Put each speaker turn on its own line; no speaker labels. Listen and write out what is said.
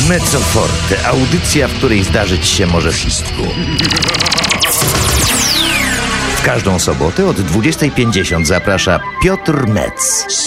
Mezzo Forte, audycja, w której zdarzyć się może wszystko. W każdą sobotę od 20:50 zaprasza Piotr Metz.